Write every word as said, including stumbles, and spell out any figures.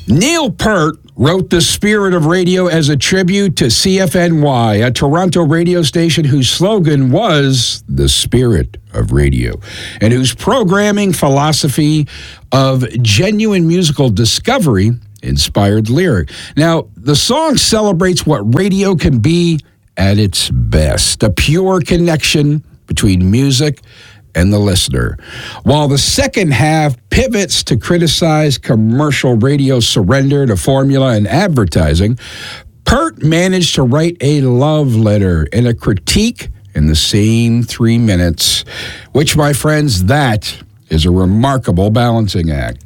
Neil Peart wrote The Spirit of Radio as a tribute to C F N Y, a Toronto radio station whose slogan was The Spirit of Radio, and whose programming philosophy of genuine musical discovery inspired the lyric. Now, the song celebrates what radio can be at its best, a pure connection between music and the listener, while the second half pivots to criticize commercial radio surrender to formula and advertising. Peart managed to write a love letter and a critique in the same three minutes, which, my friends, that is a remarkable balancing act.